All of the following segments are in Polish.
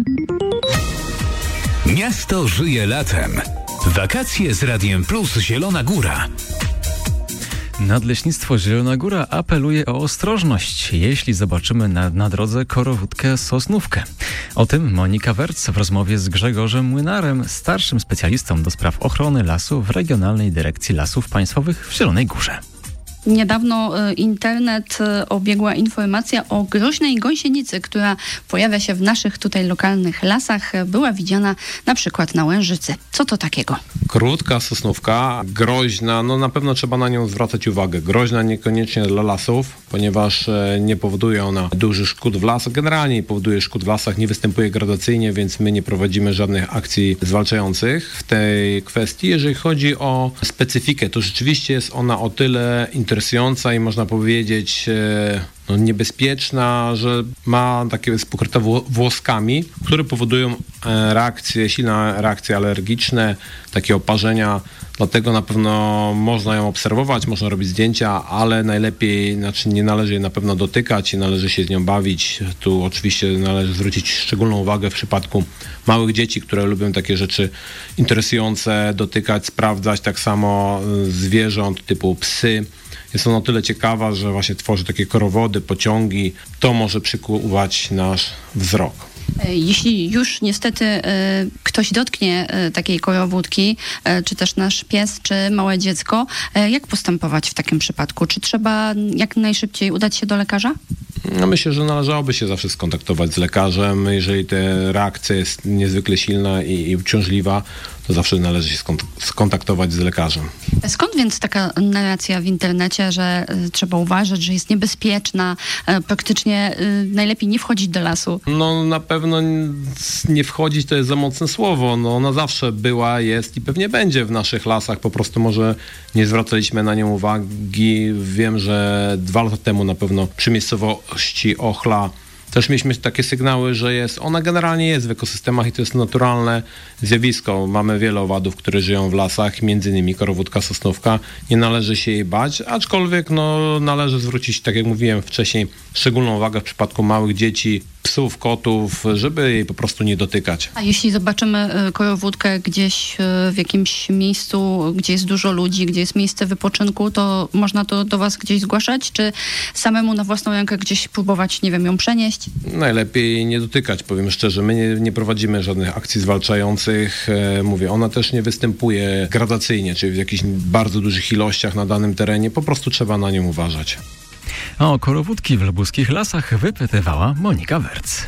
Miasto żyje latem. Wakacje z Radiem Plus Zielona Góra. Nadleśnictwo Zielona Góra apeluje o ostrożność, jeśli zobaczymy na drodze korowódkę sosnówkę. O tym Monika Werc w rozmowie z Grzegorzem Młynarem, starszym specjalistą do spraw ochrony lasu w Regionalnej Dyrekcji Lasów Państwowych w Zielonej Górze. Niedawno internet obiegła informacja o groźnej gąsienicy, która pojawia się w naszych tutaj lokalnych lasach. Była widziana na przykład na Łężycy. Co to takiego? Krótka sosnówka, groźna, na pewno trzeba na nią zwracać uwagę. Groźna niekoniecznie dla lasów, ponieważ nie powoduje ona dużych szkód w lasach. Generalnie nie powoduje szkód w lasach, nie występuje gradacyjnie, więc my nie prowadzimy żadnych akcji zwalczających w tej kwestii. Jeżeli chodzi o specyfikę, to rzeczywiście jest ona o tyle interesująca i można powiedzieć niebezpieczna, że ma takie jest pokryte włoskami, które powodują silne reakcje alergiczne, takie oparzenia. Dlatego na pewno można ją obserwować, można robić zdjęcia, ale najlepiej, nie należy jej na pewno dotykać, nie należy się z nią bawić. Tu oczywiście należy zwrócić szczególną uwagę w przypadku małych dzieci, które lubią takie rzeczy interesujące, dotykać, sprawdzać, tak samo zwierząt typu psy. Jest ona o tyle ciekawa, że właśnie tworzy takie korowody, pociągi. To może przykuwać nasz wzrok. Jeśli już niestety ktoś dotknie takiej korowódki, czy też nasz pies, czy małe dziecko, jak postępować w takim przypadku? Czy trzeba jak najszybciej udać się do lekarza? Myślę, że należałoby się zawsze skontaktować z lekarzem. Jeżeli ta reakcja jest niezwykle silna i uciążliwa, to zawsze należy się skontaktować z lekarzem. Skąd więc taka narracja w internecie, że trzeba uważać, że jest niebezpieczna, praktycznie najlepiej nie wchodzić do lasu? Na pewno nie wchodzić to jest za mocne słowo. Ona zawsze była, jest i pewnie będzie w naszych lasach. Po prostu może nie zwracaliśmy na nią uwagi. Wiem, że 2 lata temu na pewno przy miejscowości Ochla też mieliśmy takie sygnały, że ona generalnie jest w ekosystemach i to jest naturalne zjawisko. Mamy wiele owadów, które żyją w lasach, między innymi korowódka sosnówka. Nie należy się jej bać, aczkolwiek należy zwrócić, tak jak mówiłem wcześniej, szczególną uwagę w przypadku małych dzieci, psów, kotów, żeby jej po prostu nie dotykać. A jeśli zobaczymy korowódkę gdzieś w jakimś miejscu, gdzie jest dużo ludzi, gdzie jest miejsce wypoczynku, to można to do was gdzieś zgłaszać, czy samemu na własną rękę gdzieś próbować, ją przenieść? Najlepiej nie dotykać, powiem szczerze. My nie prowadzimy żadnych akcji zwalczających. Mówię, ona też nie występuje gradacyjnie, czyli w jakichś bardzo dużych ilościach na danym terenie. Po prostu trzeba na nią uważać. O korowódki w lubuskich lasach wypytywała Monika Werc.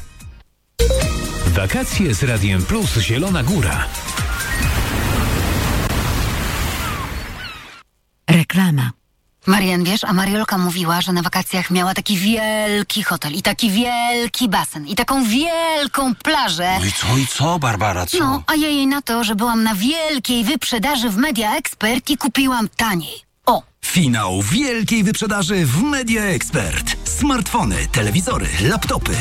Wakacje z Radiem Plus Zielona Góra. Reklama. Marian, wiesz, a Mariolka mówiła, że na wakacjach miała taki wielki hotel i taki wielki basen i taką wielką plażę. No i co, Barbara, co? A ja jej na to, że byłam na wielkiej wyprzedaży w Media Expert i kupiłam taniej. Finał wielkiej wyprzedaży w Media Expert. Smartfony, telewizory, laptopy,